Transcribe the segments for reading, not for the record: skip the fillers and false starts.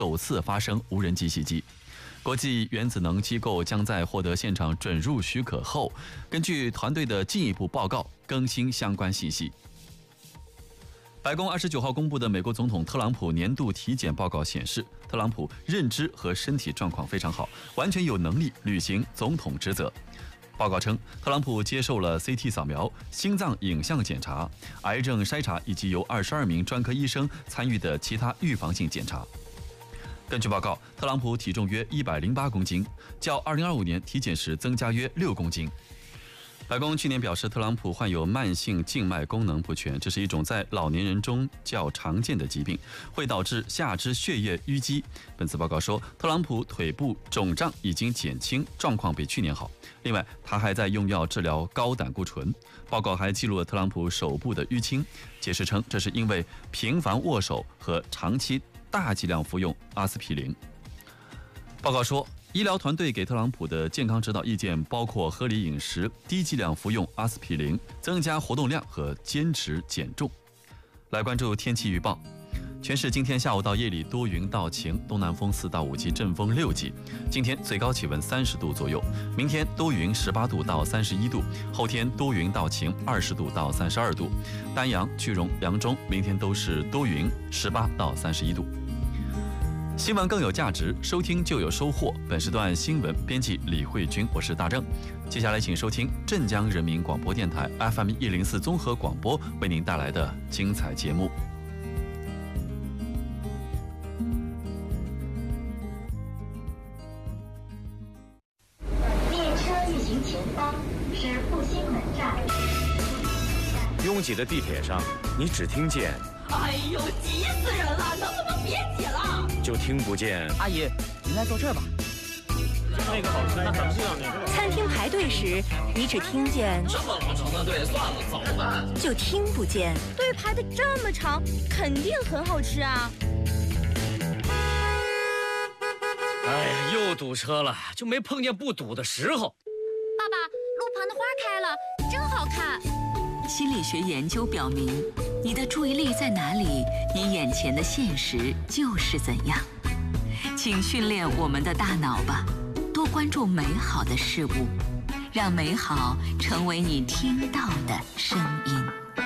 首次发生无人机袭击。国际原子能机构将在获得现场准入许可后，根据团队的进一步报告更新相关信息。白宫29号公布的美国总统特朗普年度体检报告显示，特朗普认知和身体状况非常好，完全有能力履行总统职责。报告称，特朗普接受了 CT 扫描、心脏影像检查、癌症筛查以及由22名专科医生参与的其他预防性检查。根据报告，特朗普体重约108公斤，较2025年体检时增加约6公斤。白宫去年表示，特朗普患有慢性静脉功能不全，这是一种在老年人中较常见的疾病，会导致下肢血液淤积。本次报告说，特朗普腿部肿胀已经减轻，状况比去年好。另外，他还在用药治疗高胆固醇。报告还记录了特朗普手部的淤青，解释称这是因为频繁握手和长期大剂量服用阿司匹林。报告说，医疗团队给特朗普的健康指导意见包括合理饮食、低剂量服用阿司匹林、增加活动量和坚持减重。来关注天气预报，全市今天下午到夜里多云到晴，东南风4到5级，阵风6级。今天最高气温30度左右，明天多云18度到31度，后天多云到晴20度到32度。丹阳、句容、扬中明天都是多云18到31度。新闻更有价值，收听就有收获。本时段新闻编辑李慧君，我是大正。接下来请收听镇江人民广播电台 FM 104综合广播为您带来的精彩节目。 列车运行前方是复兴门站。 拥挤的地铁上，你只听见哎呦，急死人了！能不能别挤了？ 就听不见阿姨，您来坐这儿吧。 那个好吃，咱们这样那个。 餐厅排队时，你只听见这么老长的队，算了，走吧。 就听不见队排的这么长，肯定很好吃啊。 哎呀，又堵车了，就没碰见不堵的时候。 爸爸，路旁的花开了，真好看。 心理学研究表明，你的注意力在哪里，你眼前的现实就是怎样。请训练我们的大脑吧，多关注美好的事物，让美好成为你听到的声音。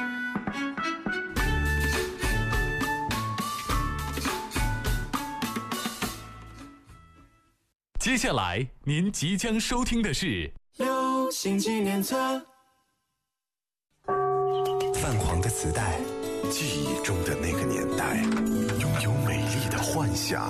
接下来您即将收听的是流行纪念册。 泛黄的磁带，记忆中的那个年代，拥有美丽的幻想。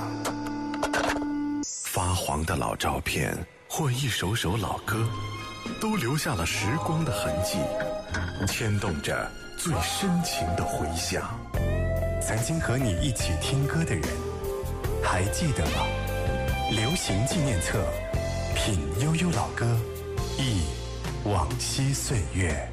发黄的老照片或一首首老歌，都留下了时光的痕迹，牵动着最深情的回响。曾经和你一起听歌的人，还记得吗？流行纪念册，品悠悠老歌，忆往昔岁月。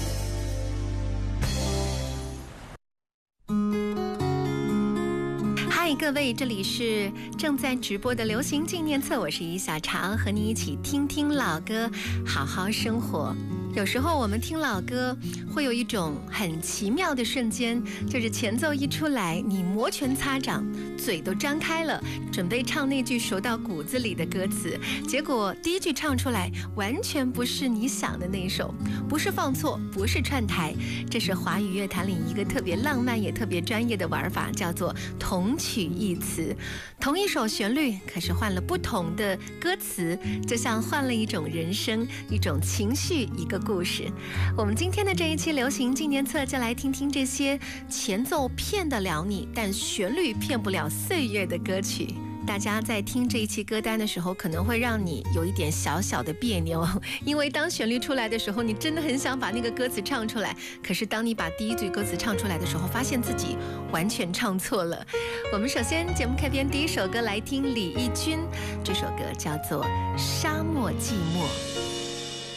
嗨，各位，这里是正在直播的流行纪念册，我是于小常，和你一起听听老歌，好好生活。有时候我们听老歌会有一种很奇妙的瞬间，就是前奏一出来，你摩拳擦掌，嘴都张开了，准备唱那句熟到骨子里的歌词，结果第一句唱出来完全不是你想的那一首，不是放错，不是串台，这是华语乐坛里一个特别浪漫也特别专业的玩法，叫做同曲异词。同一首旋律，可是换了不同的歌词，就像换了一种人生，一种情绪，一个故事。我们今天的这一期流行纪念册就来听听这些前奏骗得了你，但旋律骗不了岁月的歌曲。大家在听这一期歌单的时候，可能会让你有一点小小的别扭，因为当旋律出来的时候，你真的很想把那个歌词唱出来，可是当你把第一句歌词唱出来的时候，发现自己完全唱错了。我们首先节目开篇第一首歌来听李翊君，这首歌叫做《沙漠寂寞》。